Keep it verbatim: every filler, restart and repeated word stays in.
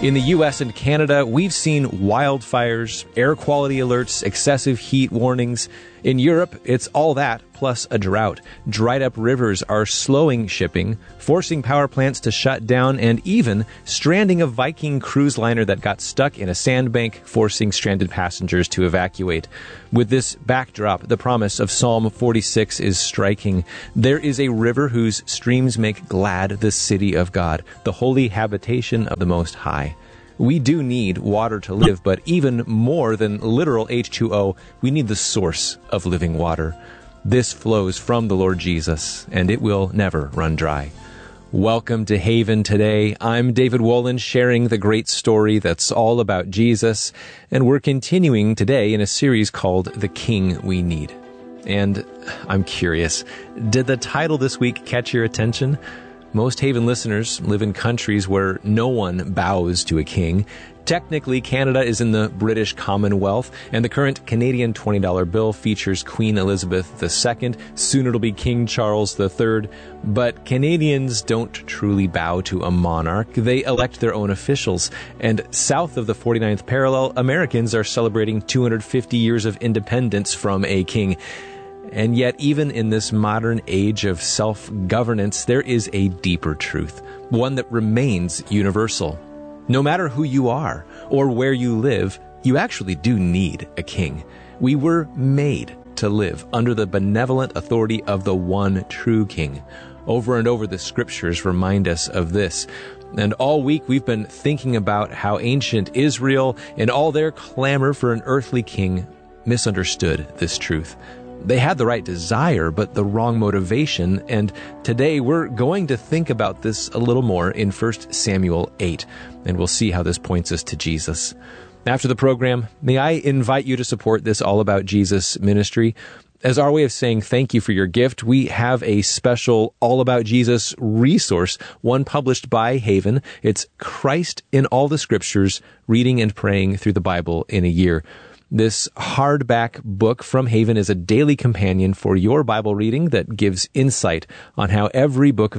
In the U S and Canada, we've seen wildfires, air quality alerts, excessive heat warnings. In Europe, it's all that, plus a drought. Dried up rivers are slowing shipping, forcing power plants to shut down, and even stranding a Viking cruise liner that got stuck in a sandbank, forcing stranded passengers to evacuate. With this backdrop, the promise of Psalm forty-six is striking. There is a river whose streams make glad the city of God, the holy habitation of the Most High. We do need water to live, but even more than literal H two O, we need the source of living water. This flows from the Lord Jesus, and it will never run dry. Welcome to Haven today. I'm David Wolin, sharing the great story that's all about Jesus, and we're continuing today in a series called The King We Need. And I'm curious, did the title this week catch your attention? Most Haven listeners live in countries where no one bows to a king. Technically, Canada is in the British Commonwealth, and the current Canadian twenty dollar bill features Queen Elizabeth the Second. Soon it'll be King Charles the Third. But Canadians don't truly bow to a monarch. They elect their own officials. And south of the forty-ninth parallel, Americans are celebrating two hundred fifty years of independence from a king. And yet, even in this modern age of self-governance, there is a deeper truth, one that remains universal. No matter who you are or where you live, you actually do need a king. We were made to live under the benevolent authority of the one true king. Over and over, the scriptures remind us of this. And all week, we've been thinking about how ancient Israel, in all their clamor for an earthly king, misunderstood this truth. They had the right desire, but the wrong motivation, and today we're going to think about this a little more in First Samuel eight, and we'll see how this points us to Jesus. After the program, may I invite you to support this All About Jesus ministry. As our way of saying thank you for your gift, we have a special All About Jesus resource, one published by Haven. It's Christ in All the Scriptures, Reading and Praying Through the Bible in a Year. This hardback book from Haven is a daily companion for your Bible reading that gives insight on how every book of